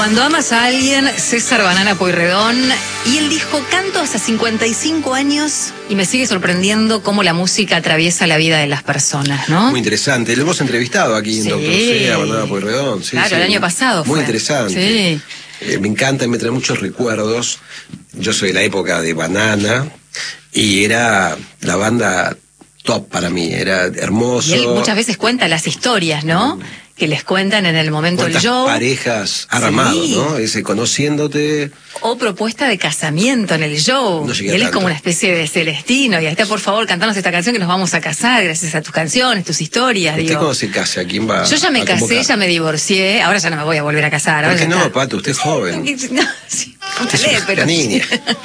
Cuando amas a alguien, César Banana Pueyrredón, y él dijo, canto hasta 55 años y me sigue sorprendiendo cómo la música atraviesa la vida de las personas, ¿no? Muy interesante, lo hemos entrevistado aquí en Doctor C, a Banana Pueyrredón. Sí, claro, sí. El año pasado Muy fue. interesante. Sí. Me encanta, me trae muchos recuerdos. Yo soy de la época de Banana y era la banda top para mí, era hermoso. Y él muchas veces cuenta las historias, ¿no? Que les cuentan en el momento del show. Parejas armado, sí, ¿no? Ese conociéndote. O propuesta de casamiento en el show. No Y él es como una especie de Celestino. Y ahí está, por favor, cantanos esta canción que nos vamos a casar gracias a tus canciones, tus historias. ¿Usted cuando se casa? ¿Quién va? Yo ya me casé, ya me divorcié. Ahora ya no me voy a volver a casar. ¿Por Ahora qué ya no, está. Pato? Usted es joven. No, sí, Usted es pero una niña.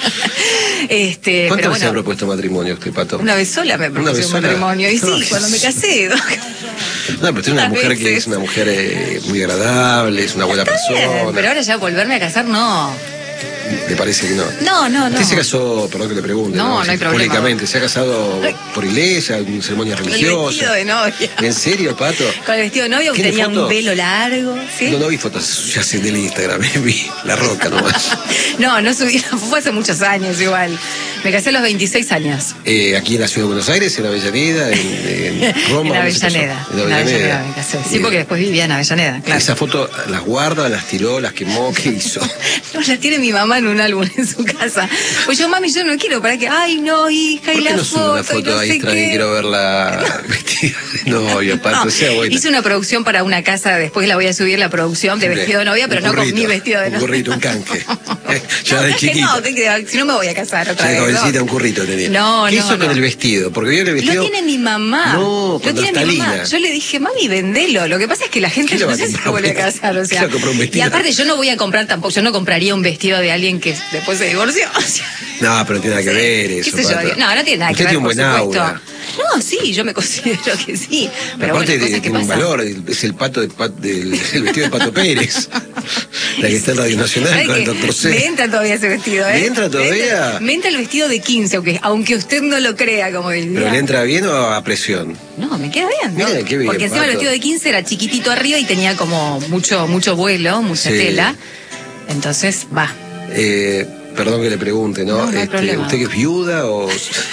¿Cuántas veces bueno, se ha propuesto matrimonio usted, Pato? Una vez sola me propuse un matrimonio. Y sí, cuando me casé. No, pero usted es una mujer que es una mujer muy agradable, es una buena persona. Bien, pero ahora ya volverme a casar, no. ¿Le parece que no? No. Usted se casó, perdón que le pregunte, No hay problema. Públicamente, ¿se ha casado por iglesia, en ceremonia religiosa? Con el vestido de novia. ¿En serio, Pato? Con el vestido de novia, que tenía un velo largo. ¿Sí? No vi fotos, ya sé del Instagram, vi La Roca nomás. No subí, fue hace muchos años igual. Me casé a los 26 años. Aquí en la ciudad de Buenos Aires, en Avellaneda, en Roma. En Avellaneda. En Avellaneda me casé. Sí, porque después vivía en Avellaneda, claro. Esa foto las guarda, las tiró, las quemó, ¿qué hizo? No, la tiene mi mamá en un álbum en su casa. Pues yo, mami, yo no quiero, ¿para qué? Ay, no, hija, y la no foto, una foto no ahí sé extraña, qué. quiero verla vestida de novia, Pato, sea buena. Hice una producción para una casa, después la voy a subir la producción de vestido de novia, pero no con mi vestido de novia. Un currito, un canje. Ya no, de chiquita. No, si no me voy a casar otra vez. Jovencita, un currito tenía. No, ¿Qué hizo con el vestido? Porque vio el vestido. Lo tiene mi mamá. No, con lo tiene mi mamá. naftalina. Yo le dije, mami, vendelo. Lo que pasa es que la gente no sé si se vuelve a casar, o sea. Y aparte yo no voy a comprar tampoco, yo no compraría un vestido de alguien que después se divorció. O sea, no, pero no tiene nada que ver eso. ¿Qué sé yo? No tiene nada que ver, Usted tiene un por buen supuesto. aura. No, sí, yo me considero que sí. Pero aparte bueno, tiene un valor, es el pato el vestido de Pato Pérez. La que está en Radio Nacional con el Doctor C. Me entra todavía ese vestido, ¿eh? ¿Le entra todavía? Me entra el vestido de 15, aunque usted no lo crea, como diría. ¿Pero le entra bien o a presión? No, me queda bien, ¿no? Mira, qué bien, porque encima Pato. el vestido de 15 era chiquitito arriba y tenía como mucho vuelo, mucha tela. Entonces, va. Perdón que le pregunte, ¿no? No hay problema. ¿Usted que es viuda o...?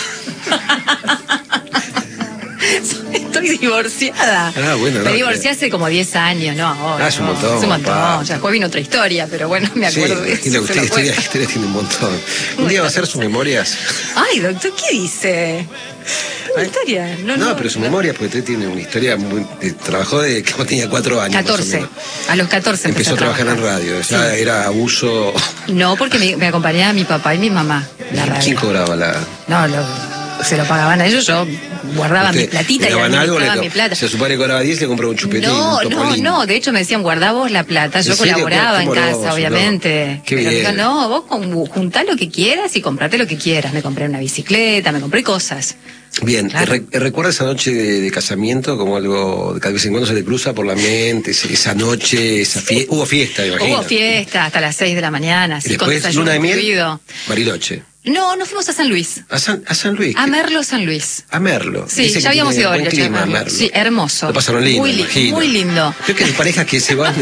Estoy divorciada. Bueno, me divorcié hace como 10 años, ¿no? Ahora, es un montón. Es un montón. Ya después vino otra historia, pero bueno, me acuerdo de eso. Usted historia tiene un montón. Un día va a hacer sus memorias. Ay, doctor, ¿qué dice? Una historia. No, pero su memoria, porque usted tiene una historia muy... trabajó de que tenía 4 años. 14. A los 14 empezó a trabajar en radio. Ya era abuso. No, porque me acompañaba mi papá y mi mamá. La radio. ¿Quién cobraba la...? No, se lo pagaban a ellos, yo guardaba mi platita y administraba mi plata. Si a su padre cobraba 10, le compraba un chupetín, No, de hecho me decían, guardá vos la plata, yo colaboraba en casa, obviamente. No. Qué pero bien. digo, no, vos juntá lo que quieras y comprate lo que quieras. Me compré una bicicleta, me compré cosas. Bien, Claro. ¿recuerda esa noche de casamiento como algo que de vez en cuando se le cruza por la mente? Esa noche, hubo fiesta, imagino. Hubo fiesta hasta las 6 de la mañana, Y así con después, desayuno luna de miel, incluido. Bariloche. No, nos fuimos a San Luis. ¿A San Luis? A Merlo, San Luis. A Merlo. Sí, Dice ya que habíamos tiene ido buen varias clima, veces a Merlo. Sí, hermoso. Lo pasaron lindo, imagino. Muy lindo. Creo que hay parejas que se van de...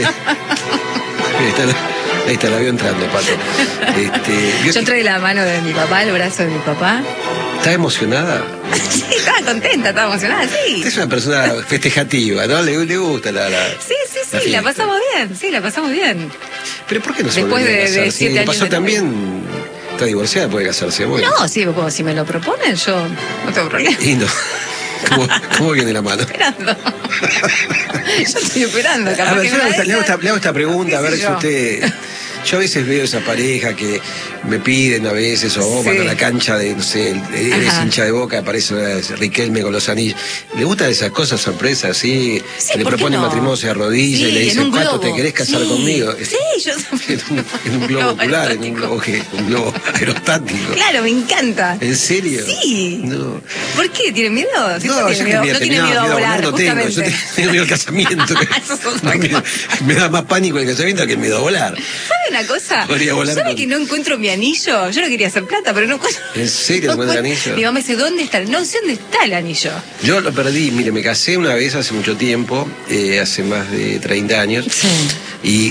Ahí está el avión entrando, Pato. Yo traí la mano de mi papá, el brazo de mi papá. ¿Está emocionada? Sí, estaba contenta, estaba emocionada, sí. Usted es una persona festejativa, ¿no? Le gusta la Sí, la pasamos bien. Pero ¿por qué no se Después volvió a casar? de 7 le años pasó de también... Está divorciada, puede casarse. Bueno. No, sí, si me lo proponen, yo no tengo problema. Y no. ¿Cómo viene la mano? Esperando. Yo estoy esperando. A ver, yo le hago esta pregunta, a ver si usted... Yo a veces veo esa pareja que me piden a veces, o van a la cancha de, no sé, eres hincha de Boca, aparece Riquelme con los anillos. ¿Le gustan esas cosas sorpresas, así? Que le proponen matrimonio, se arrodilla y le dicen, Pato, ¿te querés casar conmigo? Sí, yo en un globo ocular, en un globo aerostático. Claro, me encanta. ¿En serio? Sí. No. ¿Por qué? ¿Tiene miedo? No, yo tiene miedo a volar, no tengo. Yo tengo miedo al casamiento. Me da más pánico el casamiento que el miedo a volar. ¿Sabe una cosa? ¿Sabe que no encuentro mi anillo? Yo no quería hacer plata, pero no encuentro. ¿En serio no encuentro el anillo? Mi mamá dice, ¿dónde está? No sé dónde está el anillo. Yo lo perdí, mire, me casé una vez hace mucho tiempo, hace más de 30 años. Sí. Y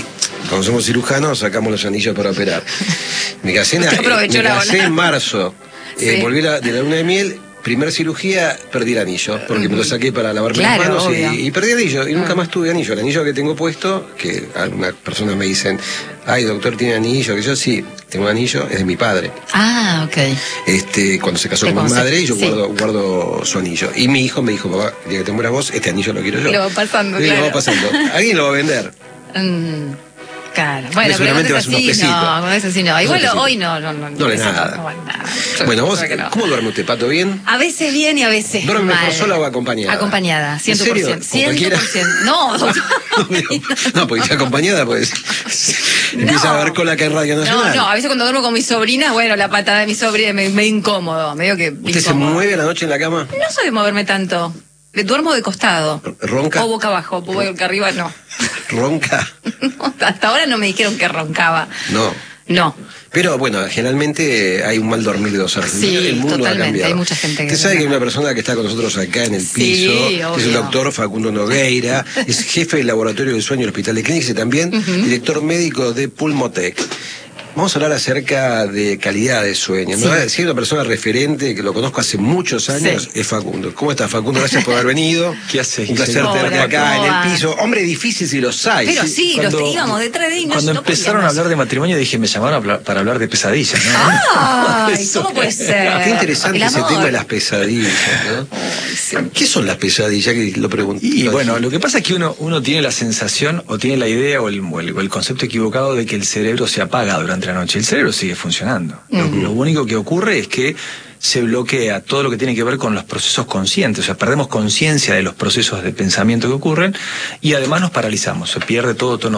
cuando somos cirujanos sacamos los anillos para operar. Me casé en marzo, volví de la luna de miel. Primera cirugía, perdí el anillo, porque me lo saqué para lavarme las manos y perdí el anillo, y nunca más tuve anillo. El anillo que tengo puesto, que algunas personas me dicen, ay, doctor, ¿tiene anillo? Que yo sí, tengo un anillo, es de mi padre. Ah, ok. Cuando se casó con mi madre, yo guardo su anillo. Y mi hijo me dijo, papá, el día que te mueras vos, este anillo lo quiero yo. Lo va pasando, Lo va pasando. Alguien lo va a vender. Claro, bueno, pero seguramente vas unos pesitos. No, eso sí no. Igual hoy no. No le nada. Bueno, vos, ¿cómo duerme usted, Pato? ¿Bien? A veces bien y a veces ¿duerme mal. mejor sola o acompañada? Acompañada, 100%. ¿En serio? 100%. No, no, porque acompañada, pues. Empieza a ver con la que es Radio Nacional. No, a veces cuando duermo con mis sobrinas, bueno, la patada de mi sobrina me incómodo, medio que. ¿Usted se mueve a la noche en la cama? No soy de moverme tanto. Duermo de costado. ¿Ronca? O boca abajo, boca arriba no. ¿Ronca? No, hasta ahora no me dijeron que roncaba. No. Pero bueno, generalmente hay un mal dormir de 2 horas. Sí, el mundo totalmente. Ha cambiado. Hay mucha gente que... Usted sabe que hay una persona que está con nosotros acá en el piso, que es el doctor Facundo Nogueira, es jefe del laboratorio del sueño del Hospital de Clínicas y también director médico de Pulmotec. Vamos a hablar acerca de calidad de sueño. ¿No? Si hay una persona referente que lo conozco hace muchos años, es Facundo. ¿Cómo estás, Facundo? Gracias por haber venido. ¿Qué haces? Un placer tenerte acá en el piso. Hombre difícil si los hay. Pero sí, los íbamos detrás de ellos. Cuando empezaron a hablar de matrimonio dije, me llamaron para hablar de pesadillas, ¿no? ¡Ay! ¿Cómo puede ser? Qué interesante ese tema de las pesadillas, ¿no? ¿Qué son las pesadillas? Que lo pregunto. Y bueno, lo que pasa es que uno tiene la sensación, o tiene la idea, o el concepto equivocado de que el cerebro se apaga durante la noche. El cerebro sigue funcionando. Lo único que ocurre es que se bloquea todo lo que tiene que ver con los procesos conscientes, o sea, perdemos conciencia de los procesos de pensamiento que ocurren y además nos paralizamos, se pierde todos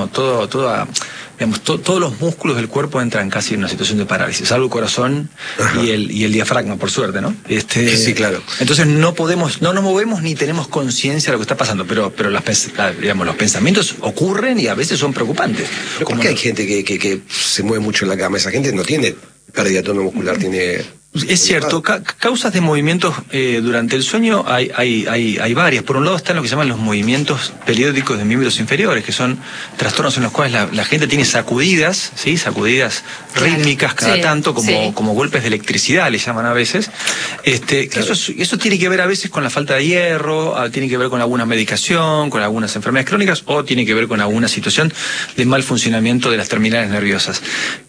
los músculos del cuerpo entran casi en una situación de parálisis, salvo el corazón y el diafragma, por suerte, ¿no? Sí, claro. Entonces no nos movemos ni tenemos conciencia de lo que está pasando, pero los pensamientos ocurren y a veces son preocupantes. ¿Por qué hay gente que se mueve mucho en la cama? Esa gente no tiene pérdida de tono muscular, tiene... Es cierto, causas de movimientos durante el sueño hay varias. Por un lado están lo que se llaman los movimientos periódicos de miembros inferiores, que son trastornos en los cuales la gente tiene sacudidas, ¿sí? Sacudidas rítmicas cada tanto, como golpes de electricidad, le llaman a veces. Eso tiene que ver a veces con la falta de hierro, tiene que ver con alguna medicación, con algunas enfermedades crónicas, o tiene que ver con alguna situación de mal funcionamiento de las terminales nerviosas.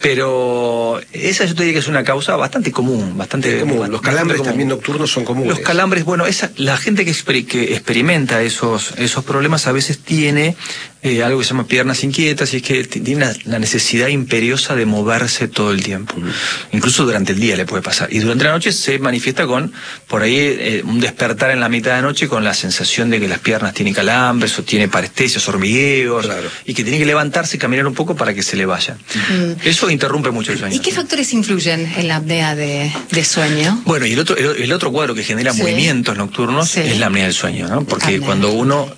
Pero esa yo te diría que es una causa bastante común. Los calambres también nocturnos son comunes. Los calambres, bueno, la gente que experimenta esos problemas a veces tiene algo que se llama piernas inquietas, y es que tiene la necesidad imperiosa de moverse todo el tiempo. Incluso durante el día le puede pasar. Y durante la noche se manifiesta con, por ahí, un despertar en la mitad de la noche con la sensación de que las piernas tienen calambres, o tiene parestesias, hormigueos, y que tiene que levantarse y caminar un poco para que se le vaya. Eso interrumpe mucho el sueño. ¿Y qué factores influyen en la apnea de sueño? Bueno, y el otro cuadro que genera movimientos nocturnos es la apnea del sueño, ¿no? Porque cuando uno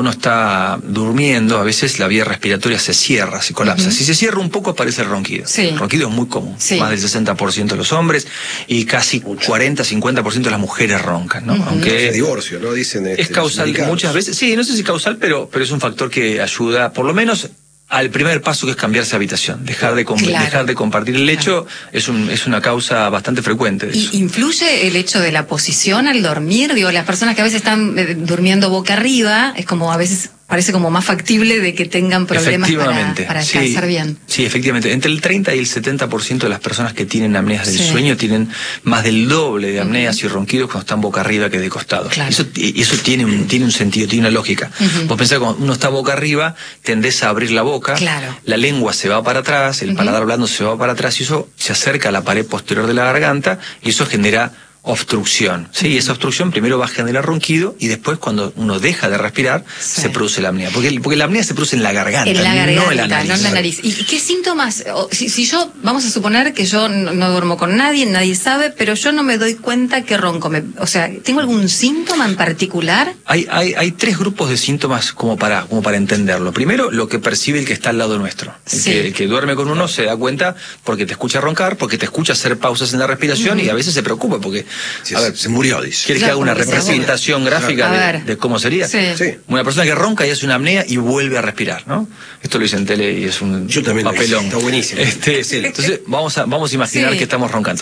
está durmiendo, a veces la vía respiratoria se cierra, se colapsa. Si se cierra un poco, aparece el ronquido. El ronquido es muy común. Más del 60% de los hombres y casi 40-50% de las mujeres roncan, ¿no? Aunque divorcio, ¿no? Dicen es causal muchas veces. Sí, no sé si causal, pero es un factor que ayuda, por lo menos, al primer paso, que es cambiarse de habitación, dejar de compartir el lecho. Es una causa bastante frecuente. ¿Y influye el hecho de la posición al dormir? Digo, las personas que a veces están durmiendo boca arriba, es como a veces parece como más factible de que tengan problemas para descansar bien. Sí, efectivamente. Entre el 30 y el 70% de las personas que tienen apneas del sueño tienen más del doble de apneas y ronquidos cuando están boca arriba que de costado. Eso tiene un sentido, tiene una lógica. Vos pensás que cuando uno está boca arriba, tendés a abrir la boca, la lengua se va para atrás, el paladar blando se va para atrás, y eso se acerca a la pared posterior de la garganta, y eso genera obstrucción. Sí, esa obstrucción primero va a generar ronquido, y después, cuando uno deja de respirar, se produce la apnea. Porque la apnea se produce en la garganta, no en la nariz. No en la nariz. ¿Y qué síntomas? Si yo, vamos a suponer que yo no duermo con nadie sabe, pero yo no me doy cuenta que ronco. O sea, ¿tengo algún síntoma en particular? Hay 3 grupos de síntomas como para entenderlo. Primero, lo que percibe el que está al lado nuestro. El que duerme con uno se da cuenta porque te escucha roncar, porque te escucha hacer pausas en la respiración, y a veces se preocupa porque A ver, se murió, dice. ¿Quieres que haga una representación gráfica de cómo sería? Sí. Una persona que ronca y hace una apnea y vuelve a respirar, ¿no? Esto lo hice en tele y es un Yo también papelón. Está buenísimo. Entonces vamos a imaginar que estamos roncando.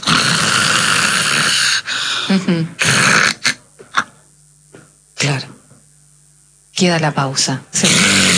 Claro. Queda la pausa. Sí.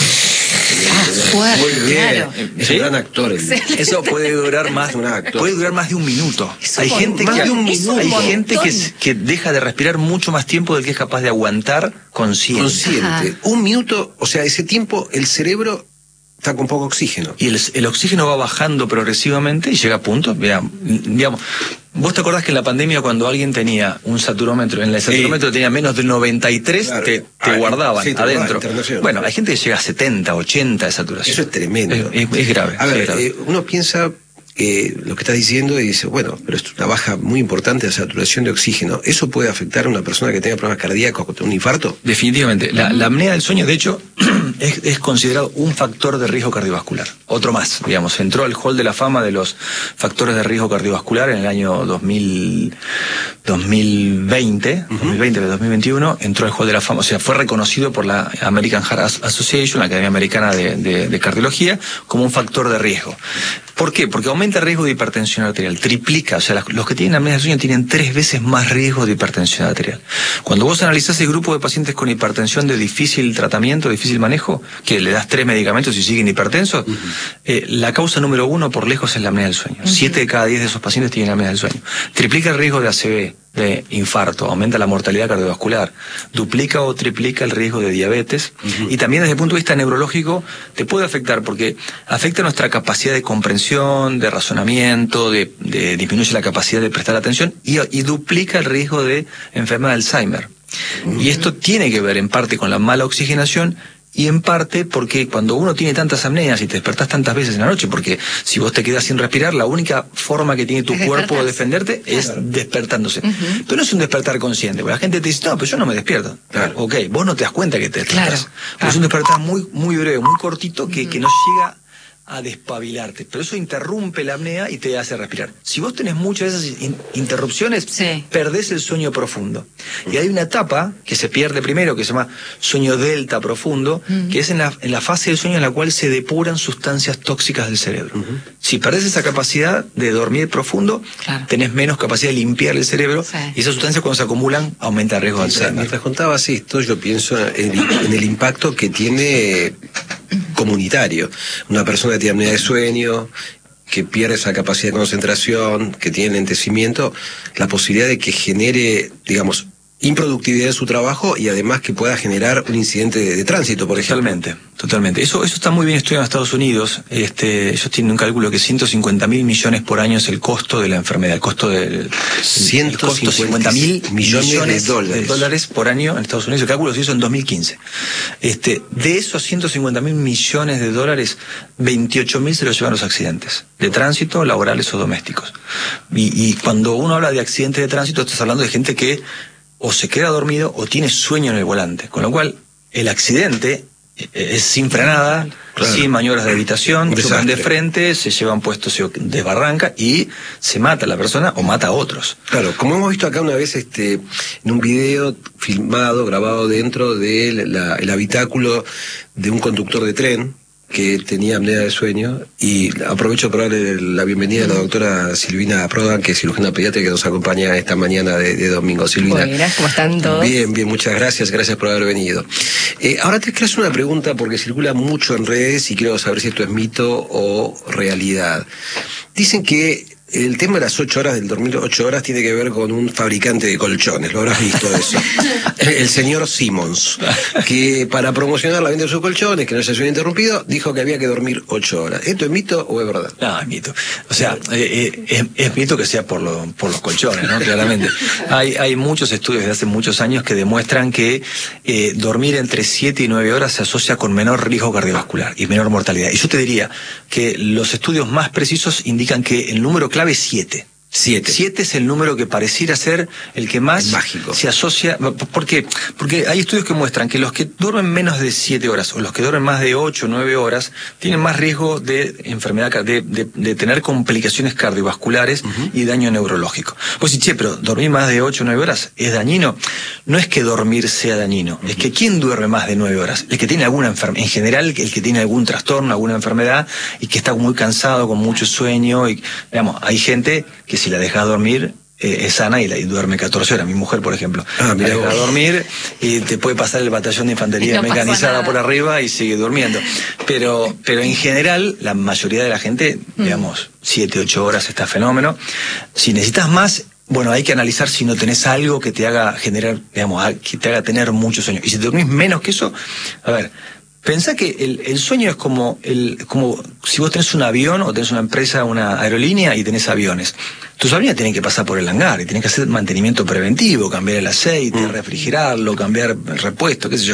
Muy bien. Claro. Es un gran actor. Eso puede durar más de un minuto. Hay gente que deja de respirar mucho más tiempo del que es capaz de aguantar consciente. Ajá. Un minuto, o sea, ese tiempo el cerebro está con poco oxígeno. Y el oxígeno va bajando progresivamente y llega a punto, digamos, vos te acordás que en la pandemia cuando alguien tenía un saturómetro, en el saturómetro tenía menos de 93, claro, te guardaban adentro. Bueno, hay gente que llega a 70, 80 de saturación. Eso es tremendo. Es grave. A ver, uno piensa lo que estás diciendo y dice, bueno, pero es una baja muy importante de saturación de oxígeno. ¿Eso puede afectar a una persona que tenga problemas cardíacos o un infarto? Definitivamente. La apnea del sueño, de hecho, es considerado un factor de riesgo cardiovascular. Otro más, digamos, entró al hall de la fama de los factores de riesgo cardiovascular en el año 2021, entró al hall de la fama, o sea, fue reconocido por la American Heart Association, la Academia Americana de Cardiología, como un factor de riesgo. ¿Por qué? Porque aumenta el riesgo de hipertensión arterial, triplica, o sea, los que tienen apnea del sueño tienen 3 veces más riesgo de hipertensión arterial. Cuando vos analizás el grupo de pacientes con hipertensión de difícil tratamiento, difícil manejo, que le das 3 medicamentos y siguen hipertensos, la causa número 1 por lejos es la apnea del sueño. 7 de cada 10 de esos pacientes tienen apnea del sueño. Triplica el riesgo de ACV, de infarto, aumenta la mortalidad cardiovascular, duplica o triplica el riesgo de diabetes, y también desde el punto de vista neurológico te puede afectar porque afecta nuestra capacidad de comprensión, de razonamiento, disminuye la capacidad de prestar atención y duplica el riesgo de enfermedad de Alzheimer. Y esto tiene que ver en parte con la mala oxigenación y en parte porque cuando uno tiene tantas apneas y te despertás tantas veces en la noche, porque si vos te quedás sin respirar, la única forma que tiene tu cuerpo de defenderte es despertándose. Pero no es un despertar consciente, porque la gente te dice, no, pero yo no me despierto. Ok, vos no te das cuenta que te despertás. Pero es un despertar muy breve, muy cortito, que no llega a despabilarte, pero eso interrumpe la apnea y te hace respirar. Si vos tenés muchas de esas interrupciones, perdés el sueño profundo. Y hay una etapa que se pierde primero, que se llama sueño delta profundo, que es en la fase del sueño en la cual se depuran sustancias tóxicas del cerebro. Si perdés esa capacidad de dormir profundo, tenés menos capacidad de limpiar el cerebro, y esas sustancias cuando se acumulan aumenta el riesgo de Alzheimer. Mientras contabas esto, yo pienso en el impacto que tiene comunitario. Una persona que tiene apnea de sueño, que pierde esa capacidad de concentración, que tiene lentecimiento, la posibilidad de que genere, digamos, improductividad en su trabajo y además que pueda generar un incidente de tránsito, por ejemplo. Totalmente. Eso está muy bien estudiado en Estados Unidos. Ellos tienen un cálculo que 150.000 millones por año es el costo de la enfermedad, el costo 150.000 millones de dólares por año en Estados Unidos. El cálculo se hizo en 2015. De esos 150.000 millones de dólares, 28.000 se los llevan los accidentes de tránsito, laborales o domésticos. Y cuando uno habla de accidentes de tránsito, estás hablando de gente que o se queda dormido o tiene sueño en el volante, con lo cual el accidente es sin frenada, sin maniobras de evitación, chocan de frente, se llevan puestos, se desbarranca y se mata a la persona o mata a otros. Claro, como hemos visto acá una vez en un video filmado, grabado dentro del habitáculo de un conductor de tren que tenía apnea de sueño, y aprovecho para darle la bienvenida a la doctora Silvina Prodan, que es cirujana pediatra que nos acompaña esta mañana de domingo. Silvina. Buenas, ¿cómo están todos? Bien, muchas gracias por haber venido. Ahora te quiero hacer una pregunta porque circula mucho en redes y quiero saber si esto es mito o realidad. Dicen que el tema de las 8 horas, del dormir 8 horas, tiene que ver con un fabricante de colchones, lo habrás visto eso. El señor Simmons, que para promocionar la venta de sus colchones, que no se haya interrumpido, dijo que había que dormir 8 horas. ¿Esto es mito o es verdad? No, es mito. O sea, es mito que sea por los colchones, ¿no? Claramente. Hay muchos estudios de hace muchos años que demuestran que dormir entre 7 y 9 horas se asocia con menor riesgo cardiovascular y menor mortalidad. Y yo te diría que los estudios más precisos indican que el número clave es 7. 7. 7 es el número que pareciera ser el que más se asocia. ¿Por qué? Porque hay estudios que muestran que los que duermen menos de 7 horas o los que duermen más de 8 o 9 horas tienen más riesgo de enfermedad, de tener complicaciones cardiovasculares y daño neurológico. Pues sí, pero dormir más de 8 o 9 horas es dañino. No es que dormir sea dañino, es que ¿quién duerme más de 9 horas? El que tiene alguna enfermedad, en general el que tiene algún trastorno, alguna enfermedad y que está muy cansado, con mucho sueño. Y, digamos, hay gente que si la dejas dormir es sana y duerme 14 horas. Mi mujer, por ejemplo, la deja dormir y te puede pasar el batallón de infantería mecanizada por arriba y sigue durmiendo. Pero en general, la mayoría de la gente, digamos, 7, 8 horas está fenómeno. Si necesitas más, bueno, hay que analizar si no tenés algo que te haga generar, digamos, que te haga tener mucho sueño. Y si te dormís menos que eso, a ver, pensá que el sueño es como si vos tenés un avión o tenés una empresa, una aerolínea y tenés aviones. Tus aviones tienen que pasar por el hangar y tienen que hacer mantenimiento preventivo, cambiar el aceite, refrigerarlo, cambiar el repuesto, qué sé yo.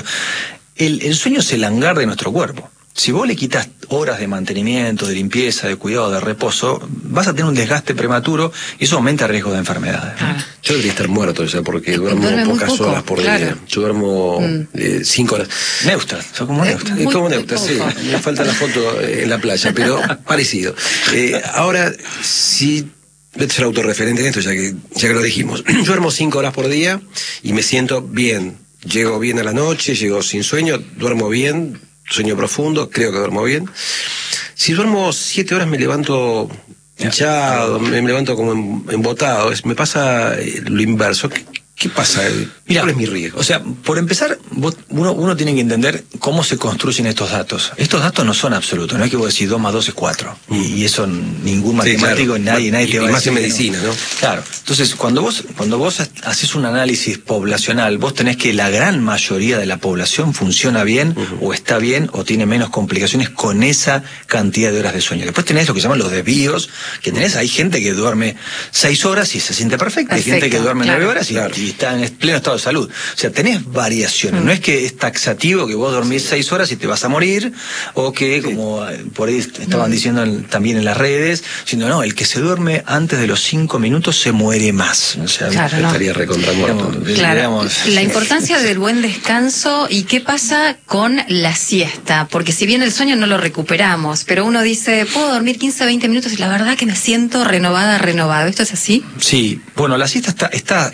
El sueño es el hangar de nuestro cuerpo. Si vos le quitas horas de mantenimiento, de limpieza, de cuidado, de reposo, vas a tener un desgaste prematuro y eso aumenta el riesgo de enfermedades, ¿no? Yo debería estar muerto, porque duermo pocas horas por día. Yo duermo 5 horas. Neustad, sos como Neustad. Como Neustad, sí. Me falta la foto en la playa, pero parecido. Ahora, si... Voy a ser autorreferente en esto, ya que lo dijimos. Yo duermo 5 horas por día y me siento bien. Llego bien a la noche, llego sin sueño, duermo bien, sueño profundo, creo que duermo bien. Si duermo 7 horas me levanto hinchado, me levanto como embotado. Me pasa lo inverso. ¿Qué pasa? ¿Cuál es mi riesgo? O sea, por empezar, uno tiene que entender cómo se construyen estos datos. Estos datos no son absolutos, no es que vos decís 2 más 2 es 4. Y eso ningún matemático, nadie te va a decir. Y más en medicina, ¿no? Claro. Entonces, cuando vos haces un análisis poblacional, vos tenés que la gran mayoría de la población funciona bien, o está bien, o tiene menos complicaciones con esa cantidad de horas de sueño. Después tenés lo que llaman los desvíos, que hay gente que duerme 6 horas y se siente perfecta, hay gente que duerme 9 horas y está en pleno estado de salud. O sea, tenés variaciones. No es que es taxativo que vos dormís 6 horas y te vas a morir, o que, como por ahí estaban diciendo también en las redes, sino no, el que se duerme antes de los 5 minutos se muere más. O sea, estaría recontra muerto. La importancia del buen descanso y qué pasa con la siesta, porque si bien el sueño no lo recuperamos, pero uno dice, puedo dormir 15, 20 minutos y la verdad que me siento renovado. ¿Esto es así? Sí. Bueno, la siesta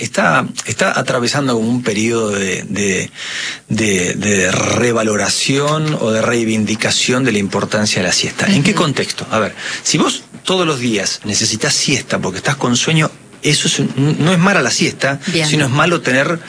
está atravesando como un periodo de revaloración o de reivindicación de la importancia de la siesta. ¿En qué contexto? A ver, si vos todos los días necesitas siesta porque estás con sueño, eso no es mala la siesta, sino es malo tener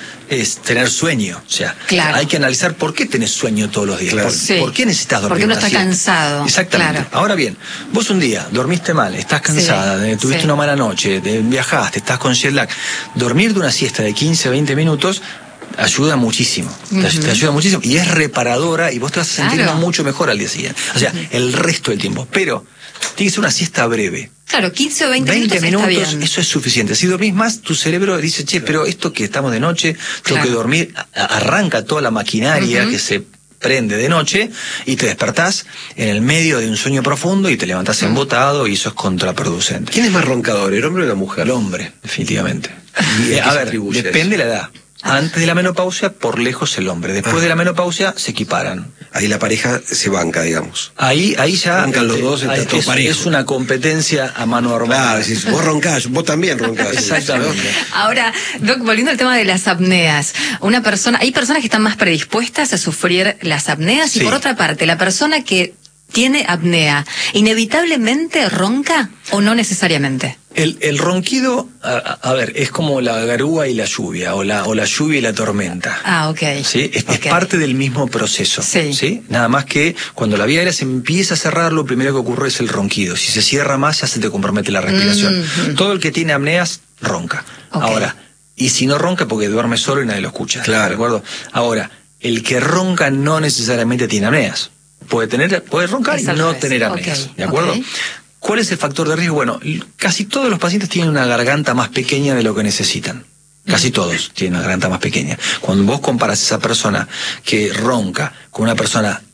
sueño. O sea, hay que analizar por qué tenés sueño todos los días. ¿Por qué necesitas dormir? Porque uno está cansado. Exactamente. Ahora bien, vos un día dormiste mal, estás cansada, tuviste una mala noche, viajaste, estás con jet lag. Dormir de una siesta de 15 o 20 minutos ayuda muchísimo. Te ayuda muchísimo y es reparadora y vos te vas a sentir mucho mejor al día siguiente. O sea, el resto del tiempo. Pero tiene que ser una siesta breve. Claro, 15 o 20 minutos está bien. Eso es suficiente. Si dormís más, tu cerebro dice, pero esto que estamos de noche, tengo que dormir, arranca toda la maquinaria que se prende de noche y te despertás en el medio de un sueño profundo y te levantás embotado y eso es contraproducente. ¿Quién es más roncador, el hombre o la mujer? El hombre, definitivamente. A ver, depende de la edad. Antes de la menopausia, por lejos el hombre. Después de la menopausia, se equiparan. Ahí la pareja se banca, digamos. Ahí ya... Bancan los dos, es una competencia a mano armada. Claro, vos roncás, vos también roncás. Exactamente. Ahora, Doc, volviendo al tema de las apneas. Hay personas que están más predispuestas a sufrir las apneas y por otra parte, la persona que tiene apnea, ¿inevitablemente ronca o no necesariamente? El ronquido, a ver, es como la garúa y la lluvia, o la lluvia y la tormenta. ¿Sí? Es parte del mismo proceso. ¿Sí? Nada más que cuando la vía aérea se empieza a cerrar, lo primero que ocurre es el ronquido. Si se cierra más, ya se te compromete la respiración. Todo el que tiene apneas, ronca. Ahora, y si no ronca, porque duerme solo y nadie lo escucha. Claro. ¿De acuerdo? Ahora, el que ronca no necesariamente tiene apneas. Puede roncar y no tener apneas. ¿De acuerdo? ¿Cuál es el factor de riesgo? Bueno, casi todos los pacientes tienen una garganta más pequeña de lo que necesitan. Casi todos tienen una garganta más pequeña. Cuando vos comparas a esa persona que ronca con una persona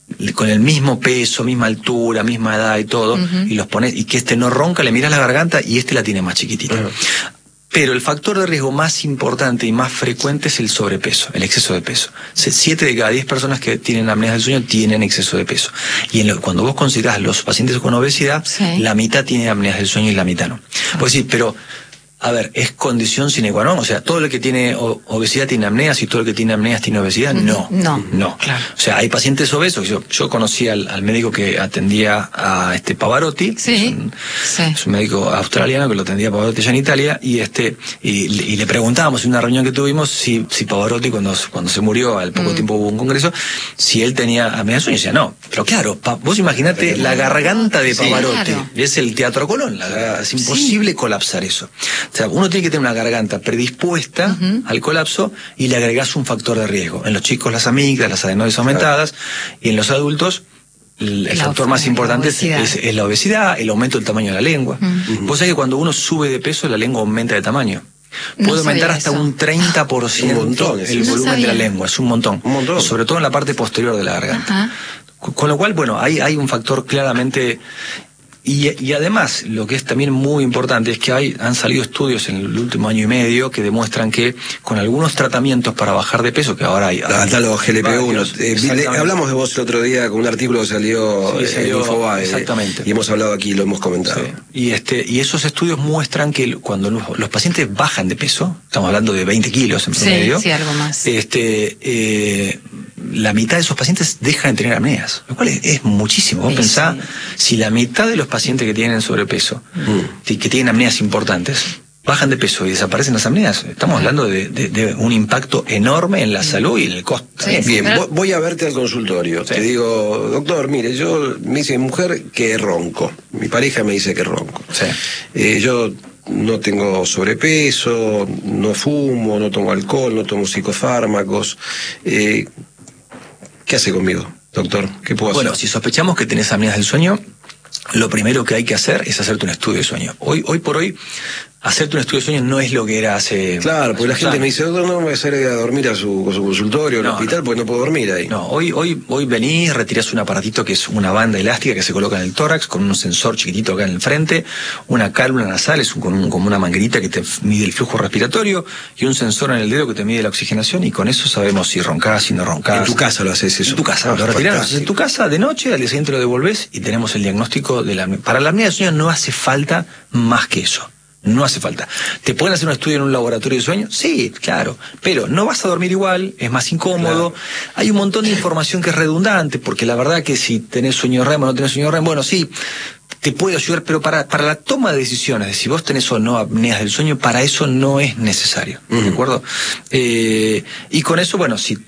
con el mismo peso, misma altura, misma edad y todo, y los pones, y que no ronca, le miras la garganta y la tiene más chiquitita. Pero el factor de riesgo más importante y más frecuente es el sobrepeso, el exceso de peso. 7 de cada 10 personas que tienen apneas del sueño tienen exceso de peso. Y cuando vos considerás los pacientes con obesidad, la mitad tiene apneas del sueño y la mitad no. Pues sí, pero a ver, ¿es condición sine qua non? O sea, ¿todo el que tiene obesidad tiene apneas y todo el que tiene apneas tiene obesidad? No. Claro. O sea, hay pacientes obesos. Yo conocí al médico que atendía a Pavarotti. Es un médico australiano que lo atendía a Pavarotti allá en Italia. Y le preguntábamos en una reunión que tuvimos si Pavarotti, cuando se murió, al poco tiempo hubo un congreso, si él tenía apnea del sueño. Y decía, no. Pero claro, vos imaginate la garganta de Pavarotti. Claro. Es el Teatro Colón. Es imposible colapsar eso. O sea, uno tiene que tener una garganta predispuesta al colapso y le agregás un factor de riesgo. En los chicos las amígdalas, las adenoides aumentadas, y en los adultos el factor más importante es la obesidad, el aumento del tamaño de la lengua. Vos sabés que cuando uno sube de peso, la lengua aumenta de tamaño. Puede aumentar hasta un 30% el volumen de la lengua, es un montón. Sobre todo en la parte posterior de la garganta. Con lo cual, bueno, hay un factor claramente... Y además, lo que es también muy importante es que han salido estudios en el último año y medio que demuestran que con algunos tratamientos para bajar de peso, que ahora hay... Hasta los GLP-1. Hablamos de vos el otro día con un artículo que salió en Infobae. Exactamente. Y hemos hablado aquí, lo hemos comentado. Y esos estudios muestran que cuando los pacientes bajan de peso, estamos hablando de 20 kilos en promedio. Sí, algo más. La mitad de esos pacientes dejan de tener apneas, lo cual es muchísimo. Vos pensá, si la mitad de los pacientes que tienen sobrepeso, que tienen apneas importantes, bajan de peso y desaparecen las apneas, estamos hablando de un impacto enorme en la salud y en el costo. Bien, voy a verte al consultorio. Te digo, doctor, mire, me dice mi mujer que ronco, mi pareja me dice que ronco. Yo no tengo sobrepeso, no fumo, no tomo alcohol, no tomo psicofármacos. ¿Qué hace conmigo, doctor? ¿Qué puedo hacer? Bueno, si sospechamos que tenés apneas del sueño, lo primero que hay que hacer es hacerte un estudio de sueño. Hoy por hoy, hacerte un estudio de sueño no es lo que era hace... Claro, porque la gente me dice, doctor, no me voy a hacer a dormir a su consultorio, al hospital, porque no puedo dormir ahí. No, hoy venís, retirás un aparatito que es una banda elástica que se coloca en el tórax, con un sensor chiquitito acá en el frente, una cálula nasal, como una manguerita que te mide el flujo respiratorio, y un sensor en el dedo que te mide la oxigenación, y con eso sabemos si roncás, si no roncás. En tu casa lo haces eso. En tu casa, lo retirás en tu casa de noche, al día siguiente lo devolvés, y tenemos el diagnóstico de la apnea. Para la apnea del sueño no hace falta más que eso. No hace falta. ¿Te pueden hacer un estudio en un laboratorio de sueño? Sí, claro. Pero no vas a dormir igual, es más incómodo. Claro. Hay un montón de información que es redundante, porque la verdad que si tenés sueño REM o no tenés sueño REM, bueno, sí, te puede ayudar, pero para la toma de decisiones de si vos tenés o no apneas del sueño, para eso no es necesario, ¿de acuerdo? Y con eso, bueno, si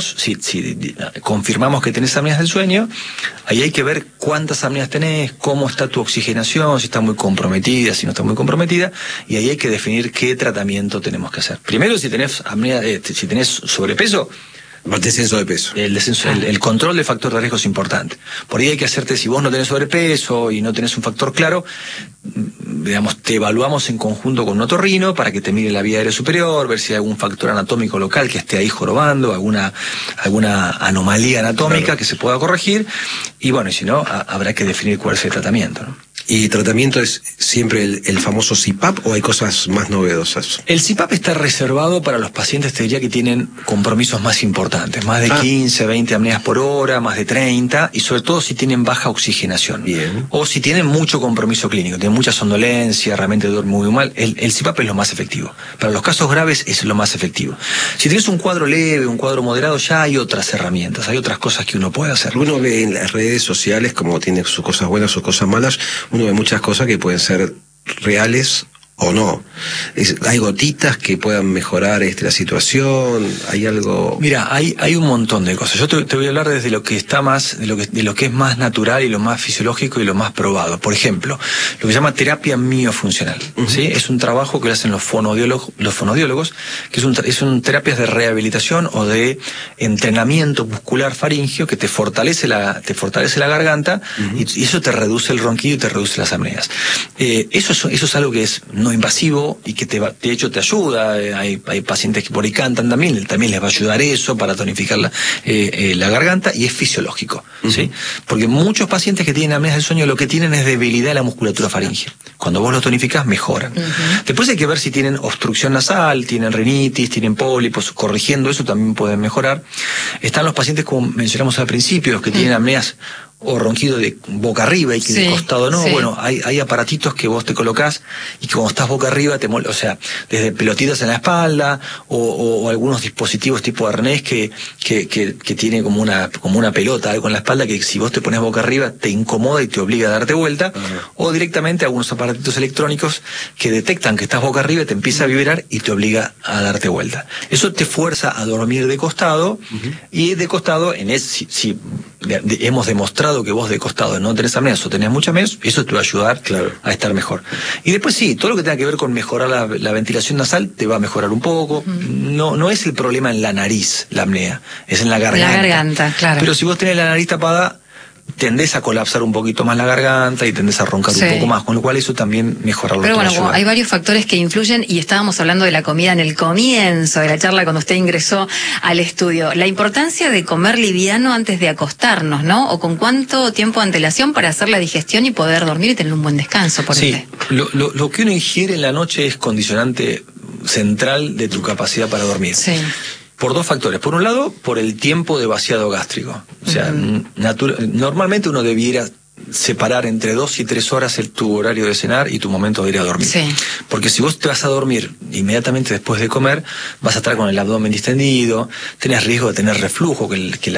confirmamos que tenés apneas del sueño, ahí hay que ver cuántas apneas tenés, cómo está tu oxigenación, si está muy comprometida, si no está muy comprometida, y ahí hay que definir qué tratamiento tenemos que hacer. Primero, si tenés apnea, si tenés sobrepeso, descenso de peso. El control del factor de riesgo es importante. Por ahí hay que hacerte, si vos no tenés sobrepeso y no tenés un factor claro, digamos, te evaluamos en conjunto con un otorrino para que te mire la vía aérea superior, ver si hay algún factor anatómico local que esté ahí jorobando, alguna anomalía anatómica que se pueda corregir, y bueno, y si no, habrá que definir cuál es el tratamiento, ¿no? ¿Y tratamiento es siempre el famoso CPAP o hay cosas más novedosas? El CPAP está reservado para los pacientes, te diría, que tienen compromisos más importantes, más de 15, 20 apneas por hora, más de 30, y sobre todo si tienen baja oxigenación. Bien. O si tienen mucho compromiso clínico, tienen mucha somnolencia, realmente duermen muy mal, el CPAP es lo más efectivo. Para los casos graves es lo más efectivo. Si tienes un cuadro leve, un cuadro moderado, ya hay otras herramientas, hay otras cosas que uno puede hacer. Uno ve en las redes sociales, como tiene sus cosas buenas, sus cosas malas, uno ve muchas cosas que pueden ser reales o no. Hay gotitas que puedan mejorar la situación, hay algo... Mira, hay un montón de cosas. Yo te voy a hablar desde lo que está más, de lo que es más natural y lo más fisiológico y lo más probado. Por ejemplo, lo que se llama terapia miofuncional, ¿sí? Es un trabajo que hacen los fonodiólogos, que son terapias de rehabilitación o de entrenamiento muscular faríngeo que te fortalece la garganta, y eso te reduce el ronquido y te reduce las apneas. Eso es algo que no no invasivo y que de hecho te ayuda. Hay pacientes que por ahí cantan también les va a ayudar eso para tonificar la garganta, y es fisiológico, ¿sí? Porque muchos pacientes que tienen apneas del sueño lo que tienen es debilidad de la musculatura faríngea. Cuando vos los tonificás, mejoran. Después hay que ver si tienen obstrucción nasal, tienen rinitis, tienen pólipos. Corrigiendo eso también pueden mejorar. Están los pacientes, como mencionamos al principio, los que tienen apneas o ronquido de boca arriba y que de costado no. Bueno, hay aparatitos que vos te colocás y que cuando estás boca arriba o sea, desde pelotitas en la espalda o algunos dispositivos tipo arnés que tiene como una pelota, algo en la espalda, que si vos te pones boca arriba te incomoda y te obliga a darte vuelta, o directamente algunos aparatitos electrónicos que detectan que estás boca arriba y te empieza a vibrar y te obliga a darte vuelta. Eso te fuerza a dormir de costado, y de costado, si hemos demostrado que vos de costado no tenés apneas o tenés mucha apneas, eso te va a ayudar a estar mejor. Y después todo lo que tenga que ver con mejorar la ventilación nasal te va a mejorar un poco. No es el problema en la nariz, la apnea, es en la garganta. La garganta, claro. Pero si vos tenés la nariz tapada, tendés a colapsar un poquito más la garganta y tendés a roncar un poco más, con lo cual eso también mejora lo que Pero bueno, ayuda. hay varios factores que influyen, y estábamos hablando de la comida en el comienzo de la charla cuando usted ingresó al estudio. La importancia de comer liviano antes de acostarnos, ¿no? O con cuánto tiempo de antelación para hacer la digestión y poder dormir y tener un buen descanso, por ende. Lo que uno ingiere en la noche es condicionante central de tu capacidad para dormir. Sí. Por dos factores. Por un lado, por el tiempo de vaciado gástrico. O sea, normalmente uno debiera separar entre 2 y 3 horas tu horario de cenar y tu momento de ir a dormir. Sí. Porque si vos te vas a dormir inmediatamente después de comer, vas a estar con el abdomen distendido, tenés riesgo de tener reflujo, que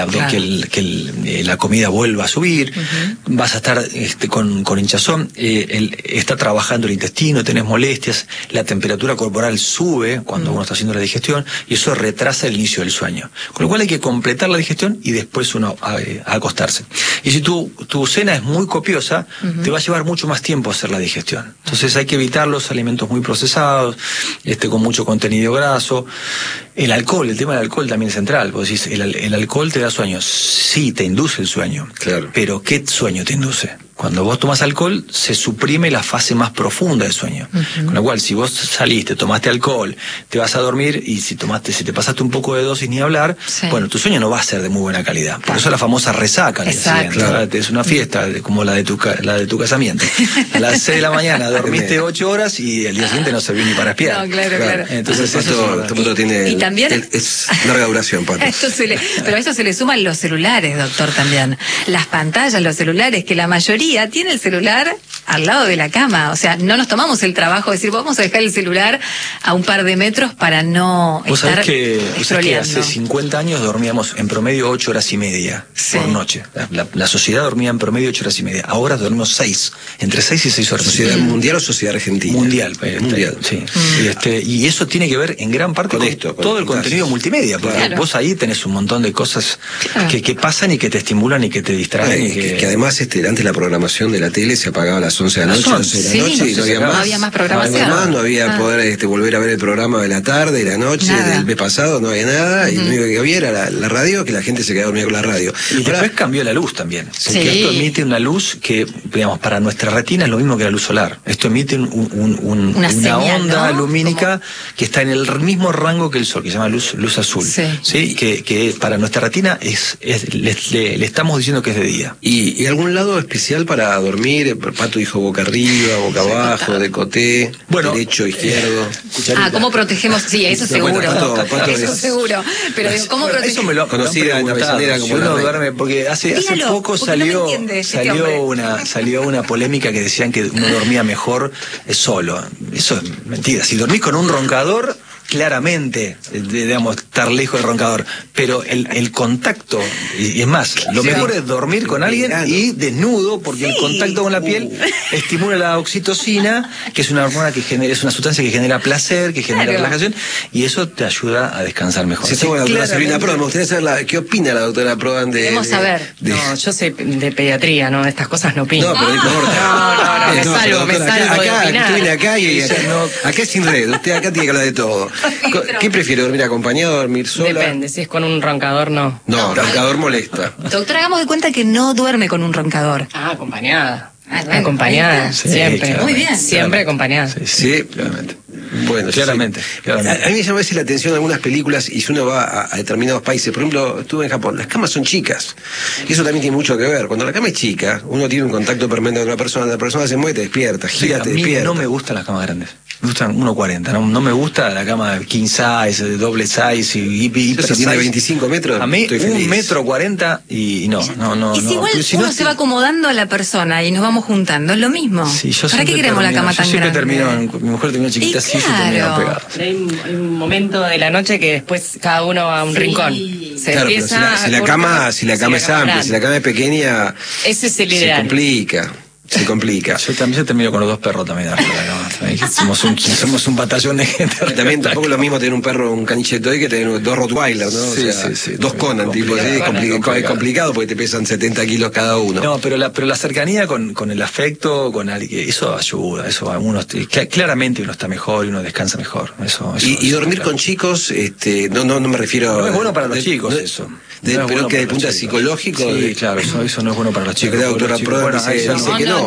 la comida vuelva a subir, vas a estar con hinchazón, está trabajando el intestino, tenés molestias, la temperatura corporal sube cuando uno está haciendo la digestión, y eso retrasa el inicio del sueño. Con lo cual hay que completar la digestión y después uno a acostarse. Y si tu cena es muy copiosa, te va a llevar mucho más tiempo hacer la digestión. Entonces hay que evitar los alimentos muy procesados, con mucho contenido graso. El alcohol, el tema del alcohol también es central. Vos decís, el alcohol te da sueño. Sí, te induce el sueño. Claro. Pero ¿qué sueño te induce? Cuando vos tomas alcohol, se suprime la fase más profunda del sueño. Con lo cual, si vos saliste, tomaste alcohol, te vas a dormir, y si te pasaste un poco de dosis, ni hablar, bueno, tu sueño no va a ser de muy buena calidad. Por eso la famosa resaca. Exacto. Es una fiesta, como la de tu casamiento. A las 6 de la mañana dormiste 8 horas y el día siguiente no servía ni para espiar. No, claro. Entonces esto tiene... Y también... Es larga duración, Pato. Pero a eso se le suman los celulares, doctor, también. Las pantallas, los celulares, que la mayoría tiene el celular al lado de la cama. O sea, no nos tomamos el trabajo de decir, vamos a dejar el celular a un par de metros para no estar scrolleando. Hace 50 años dormíamos en promedio 8 horas y media por noche. La sociedad dormía en promedio 8 horas y media. Ahora dormimos 6, entre 6 y 6 horas. ¿Sociedad mundial o sociedad argentina? Mundial. Sí. Y eso tiene que ver en gran parte con todo el contenido multimedia, porque vos ahí tenés un montón de cosas que pasan y que te estimulan y que te distraen. Que además antes la programación de la tele se apagaba a las 11 de la noche, 12 de la noche, y no había más programación. No había poder volver a ver el programa de la tarde y la noche, del mes pasado, no había nada, y lo único que había era la radio, que la gente se quedaba dormida con la radio. Y después cambió la luz también. Porque esto emite una luz que, digamos, para nuestra retina es lo mismo que la luz solar. Esto emite una señal, onda lumínica que está en el mismo rango que el sol, que se llama luz azul. Sí. Que para nuestra retina le estamos diciendo que es de día. ¿Y algún lado especial para dormir? Pato dijo boca arriba, boca abajo, decoté, derecho, izquierdo. ¿Cómo protegemos? Sí, eso seguro. Pato eso seguro. Pero digo, ¿cómo protegemos? Eso me lo conocida en Avellaneda como uno duerme, porque hace poco salió una polémica que decían que uno dormía mejor solo. Eso es mentira. Si dormís con un roncador, claramente, digamos, estar lejos del roncador, pero el contacto, y es más, lo mejor es dormir con alguien y desnudo, porque el contacto con la piel estimula la oxitocina, que es una hormona es una sustancia que genera placer, que genera relajación, y eso te ayuda a descansar mejor. Sí, la doctora Silvina Prodan, me gustaría saber qué opina la doctora Prodan de... Queremos saber. No, yo soy de pediatría, ¿no? De estas cosas no opino. No, pero no, me salgo de opinar. Viene acá y acá es sin red, usted acá tiene que hablar de todo. ¿Qué prefiere, dormir acompañado, dormir sola? Depende, si es con un roncador, no. No, roncador molesta. Doctora, hagamos de cuenta que no duerme con un roncador. Acompañada. Acompañada, siempre. Muy bien. Siempre acompañada. Sí, claramente. Bueno, Claramente. A mí me llama a veces la atención algunas películas y si uno va a determinados países, por ejemplo, estuve en Japón, las camas son chicas. Y eso también tiene mucho que ver. Cuando la cama es chica, uno tiene un contacto permanente con la persona se mueve, te despierta, gira, te despierta. No me gustan las camas grandes. Me gustan 1.40, no me gusta la cama king size, de doble size y hiper si tiene size. 25 metros, a mí estoy feliz. 1.40 m y no. Y si igual si uno no, se va acomodando a la persona y nos vamos juntando, es lo mismo. Sí, ¿Para qué queremos la cama tan grande? Mi mujer terminó chiquita, Y sí, yo claro. termino pegado. Hay un momento de la noche que después cada uno va a un rincón. Se Claro, pero empieza si la cama es amplia, grande. si la cama es pequeña, Ese es el se ideal. complica. Se complica. Yo también termino con los 2 perros también. Somos un batallón de gente. Y también tampoco es lo mismo tener un perro, un caniche toy que tener 2 Rottweiler, ¿no? Sí, o sea, sí. 2 Conan, tipo, es complicado porque te pesan 70 kilos cada uno. No, pero la cercanía con el afecto, con alguien, eso ayuda, claramente uno está mejor y uno descansa mejor. Y dormir con chicos, no me refiero no es bueno para los chicos eso. Pero que desde el punto de psicológico. Sí, claro, eso no es bueno para los chicos. La doctora Prodan dice que no.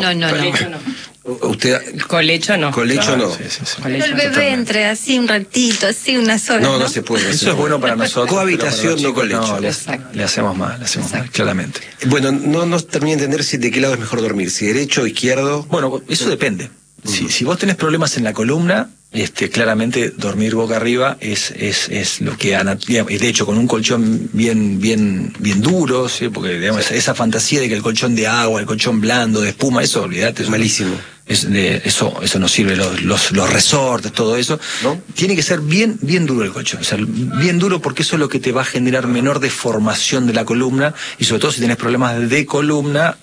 Usted Colecho no. Colecho no. Pero el bebé entre así un ratito, así unas horas. No se puede. Eso es bueno para nosotros. Cohabitación, no colecho. No, le hacemos mal, claramente. Bueno, no terminé de entender de qué lado es mejor dormir, si derecho o izquierdo. Bueno, eso depende. Si vos tenés problemas en la columna, claramente dormir boca arriba es lo que de hecho con un colchón bien duro, ¿sí? Porque digamos, esa fantasía de que el colchón de agua, el colchón blando, de espuma, eso olvidate, Es malísimo. Eso no sirve, los resortes, todo eso. ¿No? Tiene que ser bien duro el colchón, o sea, bien duro porque eso es lo que te va a generar menor deformación de la columna y sobre todo si tenés problemas de columna,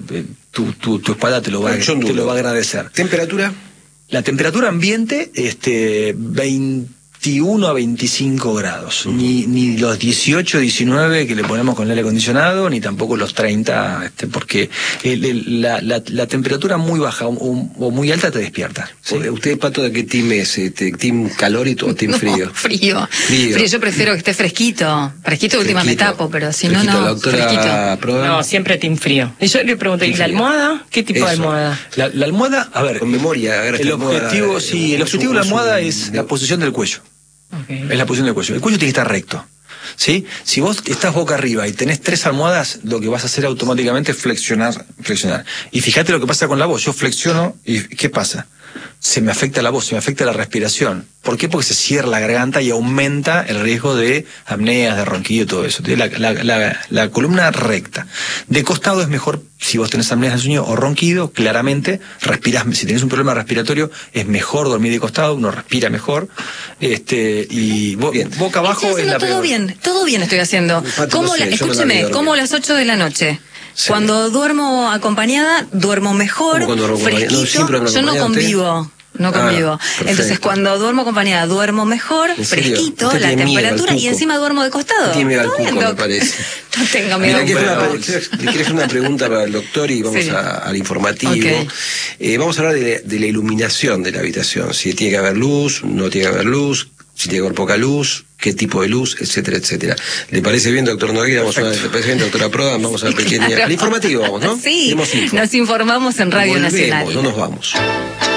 tu espalda te lo va a agradecer. ¿Temperatura? La temperatura ambiente, 21 a 25 grados. Ni los 18, 19 que le ponemos con el aire acondicionado, ni tampoco los 30, porque la temperatura muy baja o muy alta te despierta. ¿Sí? ¿Usted, Pato, de qué team es? ¿Team calor o team frío? No, frío. Yo prefiero que esté fresquito. Fresquito de última me tapo, pero si no, La doctora Prodan. No, siempre team frío. Y yo le pregunté, ¿y la almohada? ¿Qué tipo de almohada? La almohada, a ver. Con memoria. El objetivo de la almohada es la posición del cuello. Okay. Es la posición del cuello. El cuello tiene que estar recto. ¿Sí? Si vos estás boca arriba y tenés 3 almohadas, lo que vas a hacer automáticamente es flexionar. Y fíjate lo que pasa con la voz. Yo flexiono y ¿qué pasa? Se me afecta la voz, se me afecta la respiración. ¿Por qué? Porque se cierra la garganta y aumenta el riesgo de apneas, de ronquido y todo eso. La columna recta. De costado es mejor, si vos tenés apneas de sueño o ronquido, claramente, respirás. Si tenés un problema respiratorio, es mejor dormir de costado, uno respira mejor. Y boca abajo es la peor. Todo bien estoy haciendo. Escúcheme, como las 8 de la noche. Sí. Cuando duermo acompañada, duermo mejor, fresquito. Yo no convivo. Entonces, cuando duermo acompañada, duermo mejor, fresquito, la temperatura y encima duermo de costado. Tiene miedo al cuco, me parece. No tengo miedo. Le quiero hacer una pregunta para el doctor y vamos al informativo. Okay. Vamos a hablar de la iluminación de la habitación. Si tiene que haber luz, no tiene que haber luz, si tiene que haber poca luz, qué tipo de luz, etcétera, etcétera. ¿Le parece bien, doctor Nogueira? ¿Le parece bien, doctora Prodan? Vamos a la pequeña... Al informativo vamos, ¿no? Sí, nos informamos en Radio Nacional. No nos vamos.